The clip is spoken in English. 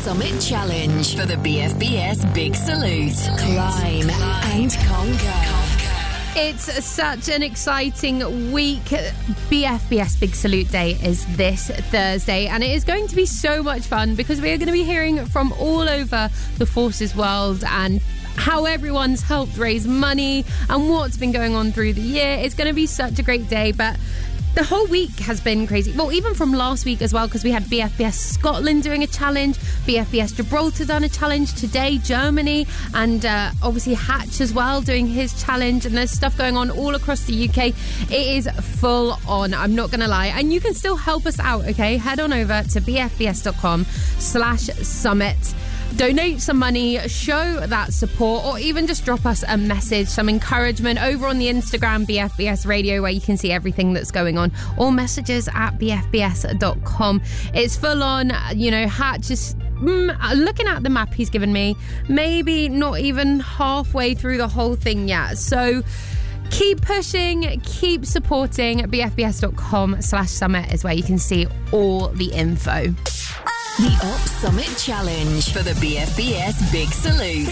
Summit Challenge for the BFBS Big Salute. Climb and conquer. It's such an exciting week. BFBS Big Salute Day is this Thursday, and it is going to be so much fun because we are going to be hearing from all over the Forces world and how everyone's helped raise money and what's been going on through the year. It's going to be such a great day, but the whole week has been crazy. Well, even from last week as well, because we had BFBS Scotland doing a challenge, BFBS Gibraltar done a challenge today, Germany, and obviously Hatch as well doing his challenge, and there's stuff going on all across the UK. It is full on, I'm not going to lie. And you can still help us out, okay? Head on over to bfbs.com/summit. Donate some money, show that support, or even just drop us a message, some encouragement over on the Instagram BFBS Radio, where you can see everything that's going on, or messages at bfbs.com. It's full on, Hatch is looking at the map he's given me, maybe not even halfway through the whole thing yet. So keep pushing, keep supporting. bfbs.com/summit is where you can see all the info. The Up Summit Challenge for the BFBS Big Salute.